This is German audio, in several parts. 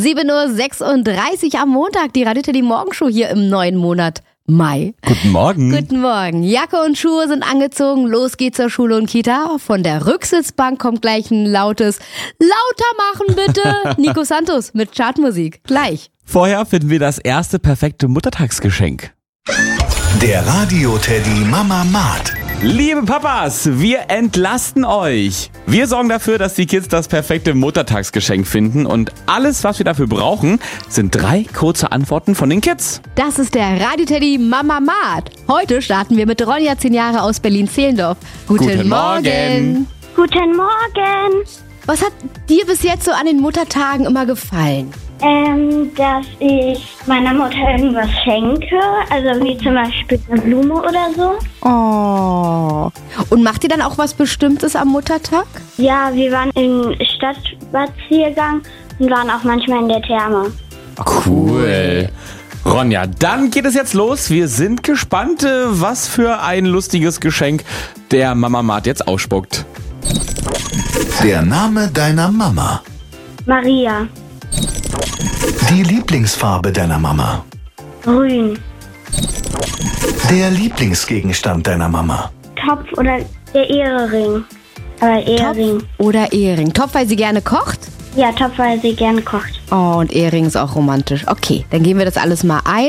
7:36 Uhr am Montag, die Radio Teddy Morgenshow hier im neuen Monat Mai. Guten Morgen. Guten Morgen. Jacke und Schuhe sind angezogen, los geht's zur Schule und Kita. Von der Rücksitzbank kommt gleich ein lautes Lauter machen bitte. Nico Santos mit Chartmusik. Gleich. Vorher finden wir das erste perfekte Muttertagsgeschenk. Der Radio Teddy Mama Mat. Liebe Papas, wir entlasten euch. Wir sorgen dafür, dass die Kids das perfekte Muttertagsgeschenk finden. Und alles, was wir dafür brauchen, sind 3 kurze Antworten von den Kids. Das ist der Radio Teddy Mama Mat. Heute starten wir mit Ronja, 10 Jahre aus Berlin-Zehlendorf. Guten Morgen. Guten Morgen. Was hat dir bis jetzt so an den Muttertagen immer gefallen? Dass ich meiner Mutter irgendwas schenke, also wie zum Beispiel eine Blume oder so. Oh. Und macht ihr dann auch was Bestimmtes am Muttertag? Ja, wir waren im Stadtspaziergang und waren auch manchmal in der Therme. Cool. Ronja, dann geht es jetzt los. Wir sind gespannt, was für ein lustiges Geschenk der Mama Mat jetzt ausspuckt. Der Name deiner Mama. Maria. Die Lieblingsfarbe deiner Mama. Grün. Der Lieblingsgegenstand deiner Mama. Topf oder der Ehering. Aber Ehering. Topf oder Ehering? Topf, weil sie gerne kocht? Ja, Topf, weil sie gerne kocht. Oh, und Ehering ist auch romantisch. Okay, dann gehen wir das alles mal ein.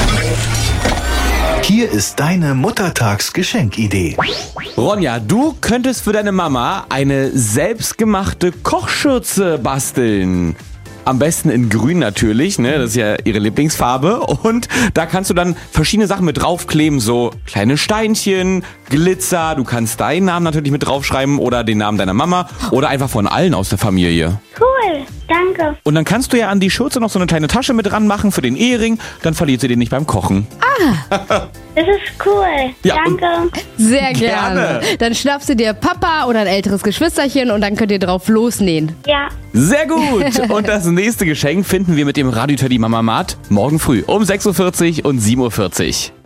Hier ist deine Muttertagsgeschenkidee. Ronja, du könntest für deine Mama eine selbstgemachte Kochschürze basteln. Am besten in grün natürlich, ne? Das ist ja ihre Lieblingsfarbe. Und da kannst du dann verschiedene Sachen mit draufkleben, so kleine Steinchen, Glitzer. Du kannst deinen Namen natürlich mit draufschreiben oder den Namen deiner Mama oder einfach von allen aus der Familie. Cool, danke. Und dann kannst du ja an die Schürze noch so eine kleine Tasche mit dran machen für den Ehering. Dann verliert sie den nicht beim Kochen. Das ist cool. Ja, danke. Sehr gerne. Gerne. Dann schnappst du dir Papa oder ein älteres Geschwisterchen und dann könnt ihr drauf losnähen. Ja. Sehr gut. Und das nächste Geschenk finden wir mit dem Radio Teddy Mama Mat morgen früh um 6:40 Uhr und 7:40 Uhr.